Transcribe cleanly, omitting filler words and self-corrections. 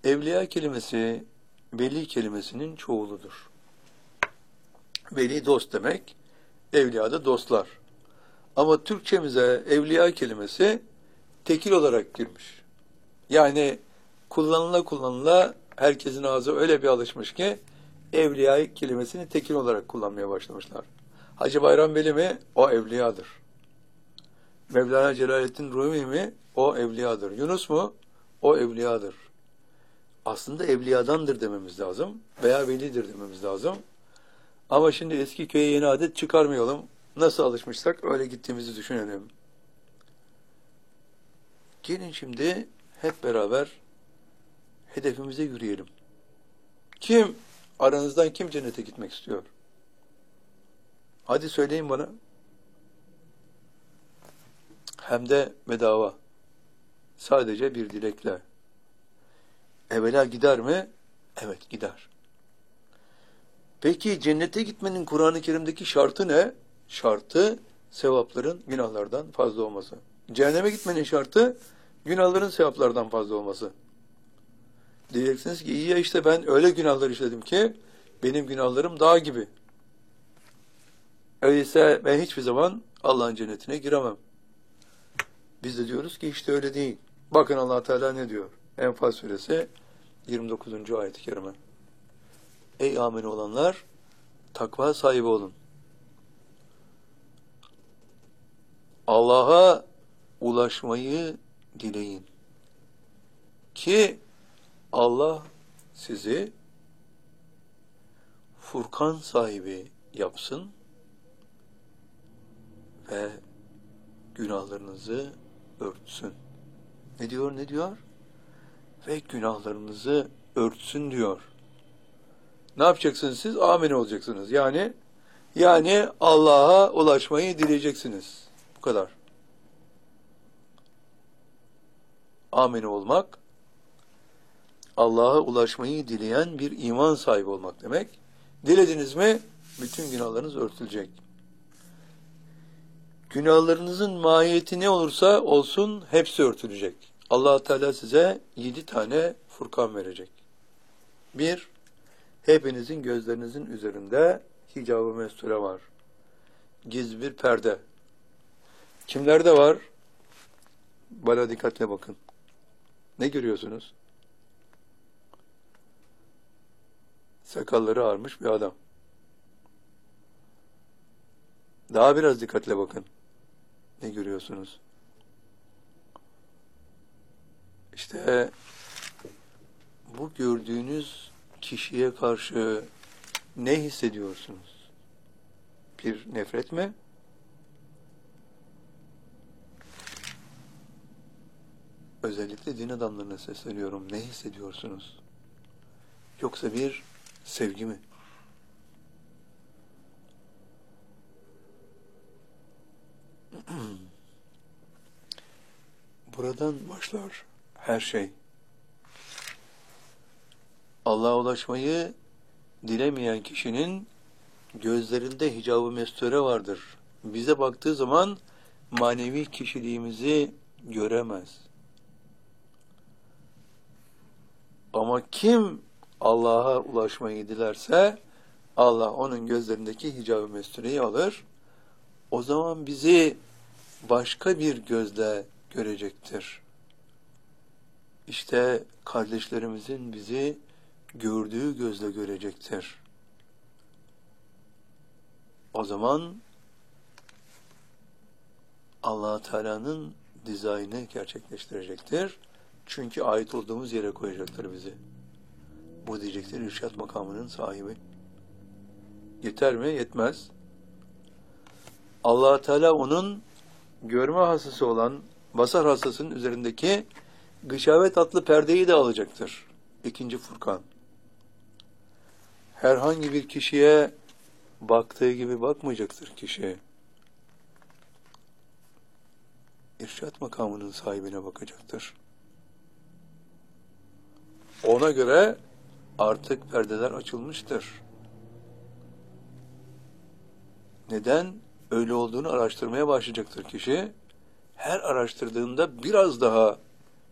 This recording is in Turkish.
Evliya kelimesi veli kelimesinin çoğuludur. Veli dost demek, evliya da dostlar. Ama Türkçemize evliya kelimesi tekil olarak girmiş. Yani kullanıla herkesin ağzı öyle bir alışmış ki evliya kelimesini tekil olarak kullanmaya başlamışlar. Hacı Bayram Veli mi? O evliyadır. Mevlana Celaleddin Rumi mi? O evliyadır. Yunus mu? O evliyadır. Aslında evliyadandır dememiz lazım veya velidir dememiz lazım. Ama şimdi eski köye yeni adet çıkarmayalım. Nasıl alışmışsak öyle gittiğimizi düşünelim. Gelin şimdi hep beraber hedefimize yürüyelim. Aranızdan kim cennete gitmek istiyor? Hadi söyleyin bana. Hem de bedava. Sadece bir dilekle. Evvela gider mi? Evet, gider. Peki cennete gitmenin Kur'an-ı Kerim'deki şartı ne? Şartı sevapların günahlardan fazla olması. Cehenneme gitmenin şartı günahların sevaplardan fazla olması. Diyeceksiniz ki iyi ya işte ben öyle günahlar işledim ki benim günahlarım dağ gibi. Öyleyse ben hiçbir zaman Allah'ın cennetine giremem. Biz de diyoruz ki işte öyle değil. Bakın Allah Teala ne diyor? Enfal suresi 29. ayet-i kerime. Ey amin olanlar, takva sahibi olun. Allah'a ulaşmayı dileyin. Ki Allah sizi Furkan sahibi yapsın ve günahlarınızı örtsün. Ne diyor? Ve günahlarınızı örtsün diyor. Ne yapacaksınız siz? Amin olacaksınız. Yani Allah'a ulaşmayı dileyeceksiniz. Bu kadar. Amin olmak, Allah'a ulaşmayı dileyen bir iman sahibi olmak demek. Dilediniz mi? Bütün günahlarınız örtülecek. Günahlarınızın mahiyeti ne olursa olsun hepsi örtülecek. Allah Teala size 7 tane Furkan verecek. 1. Hepinizin gözlerinizin üzerinde hicab-ı mesture var. Gizli bir perde. Kimlerde var? Bana dikkatle bakın. Ne görüyorsunuz? Sakalları ağarmış bir adam. Daha biraz dikkatle bakın. Ne görüyorsunuz? İşte bu gördüğünüz kişiye karşı ne hissediyorsunuz? Bir nefret mi? Özellikle din adamlarına sesleniyorum. Ne hissediyorsunuz? Yoksa bir sevgi mi? Buradan başlar her şey. Allah'a ulaşmayı dilemeyen kişinin gözlerinde hicab-ı mesture vardır. Bize baktığı zaman manevi kişiliğimizi göremez. Ama kim Allah'a ulaşmayı dilerse Allah onun gözlerindeki hicab-ı mestureyi alır. O zaman bizi başka bir gözle görecektir. İşte kardeşlerimizin bizi gördüğü gözle görecektir. O zaman Allah Teala'nın dizaynını gerçekleştirecektir. Çünkü ait olduğumuz yere koyacaktır bizi. Bu diyecektir irşat makamının sahibi. Yeter mi? Yetmez. Allah Teala onun görme hastası olan basar hastasının üzerindeki gışavet adlı perdeyi de alacaktır. 2. Furkan. Herhangi bir kişiye baktığı gibi bakmayacaktır kişi. İrşat makamının sahibine bakacaktır. Ona göre artık perdeler açılmıştır. Neden? Öyle olduğunu araştırmaya başlayacaktır kişi. Her araştırdığında biraz daha